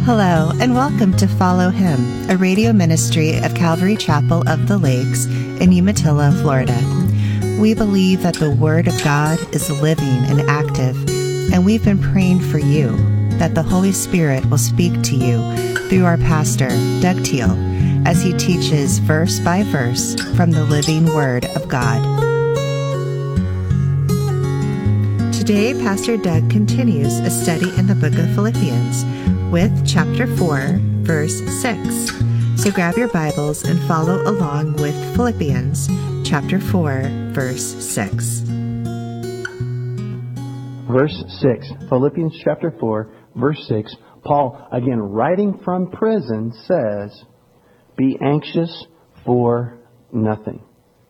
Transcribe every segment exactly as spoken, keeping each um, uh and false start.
Hello, and welcome to Follow Him, a radio ministry of Calvary Chapel of the Lakes in Umatilla, Florida. We believe that the Word of God is living and active, and we've been praying for you that the Holy Spirit will speak to you through our pastor, Doug Teal, as he teaches verse by verse from the living Word of God. Today, Pastor Doug continues a study in the book of Philippians with chapter four, verse six. So grab your Bibles and follow along with Philippians chapter four, verse six. Verse six, Philippians chapter four, verse six. Paul, again, writing from prison, says, "Be anxious for nothing."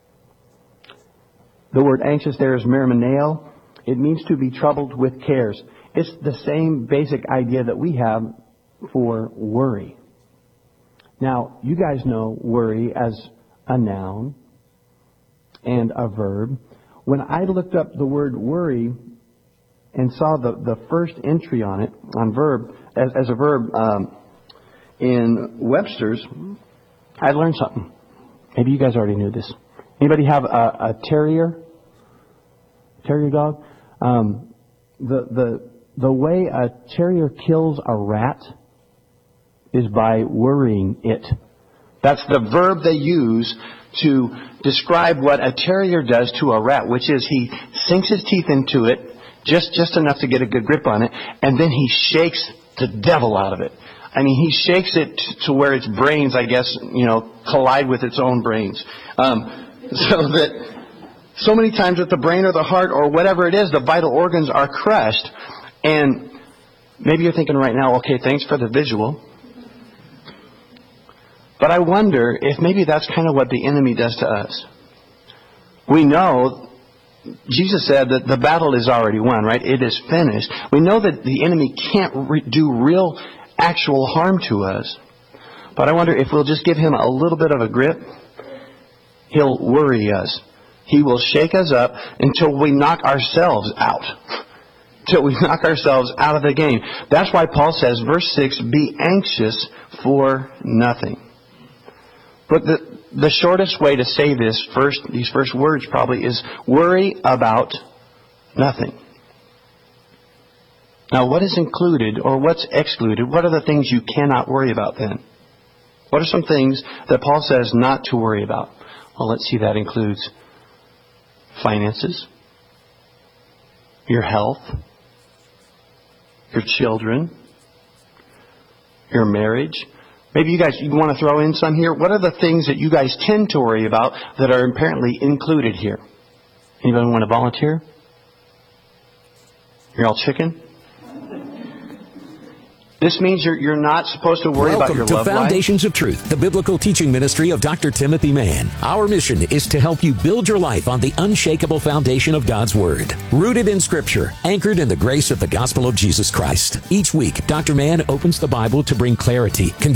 The word anxious there is merimeneo. It means to be troubled with cares. It's the same basic idea that we have for worry. Now, you guys know worry as a noun and a verb. When I looked up the word worry and saw the, the first entry on it, on verb, as, as a verb um, in Webster's, I learned something. Maybe you guys already knew this. Anybody have a, a terrier? Terrier dog? Um, the the the way a terrier kills a rat is by worrying it. That's the verb they use to describe what a terrier does to a rat, which is he sinks his teeth into it just just enough to get a good grip on it, and then he shakes the devil out of it. I mean, he shakes it to where its brains, I guess, you know, collide with its own brains, um, so that. So many times with the brain or the heart or whatever it is, the vital organs are crushed. And maybe you're thinking right now, okay, thanks for the visual. But I wonder if maybe that's kind of what the enemy does to us. We know, Jesus said that the battle is already won, right? It is finished. We know that the enemy can't re- do real, actual harm to us. But I wonder if we'll just give him a little bit of a grip, he'll worry us. He will shake us up until we knock ourselves out. Until we knock ourselves out of the game. That's why Paul says, verse six, be anxious for nothing. But the, the shortest way to say this first, these first words probably is worry about nothing. Now, what is included or what's excluded? What are the things you cannot worry about then? What are some things that Paul says not to worry about? Well, let's see, that includes finances, your health, your children, your marriage. Maybe you guys you want to throw in some here. What are the things that you guys tend to worry about that are apparently included here? Anybody want to volunteer? You're all chicken? This means you're you're not supposed to worry Welcome about your love life. Welcome to Foundations of Truth, the biblical teaching ministry of Doctor Timothy Mann. Our mission is to help you build your life on the unshakable foundation of God's Word, rooted in Scripture, anchored in the grace of the gospel of Jesus Christ. Each week, Doctor Mann opens the Bible to bring clarity,